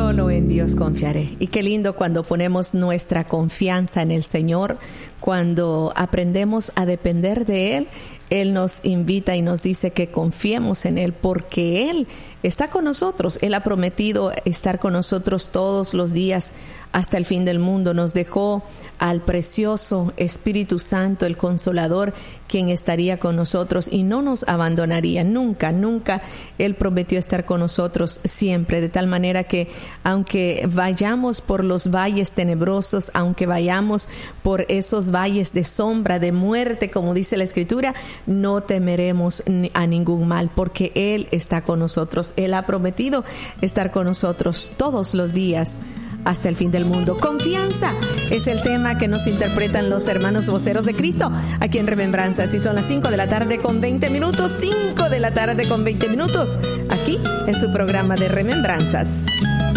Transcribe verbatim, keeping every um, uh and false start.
Solo en Dios confiaré. Y qué lindo cuando ponemos nuestra confianza en el Señor, cuando aprendemos a depender de Él. Él nos invita y nos dice que confiemos en Él porque Él está con nosotros. Él ha prometido estar con nosotros todos los días hasta el fin del mundo. Nos dejó al precioso Espíritu Santo, el Consolador, quien estaría con nosotros y no nos abandonaría nunca, nunca. Él prometió estar con nosotros siempre, de tal manera que aunque vayamos por los valles tenebrosos, aunque vayamos por esos valles de sombra, de muerte, como dice la Escritura, no temeremos a ningún mal, porque Él está con nosotros. Él ha prometido estar con nosotros todos los días hasta el fin del mundo. Confianza es el tema que nos interpretan los hermanos voceros de Cristo aquí en Remembranzas. Y son las cinco de la tarde con veinte minutos, cinco de la tarde con veinte minutos, aquí en su programa de Remembranzas.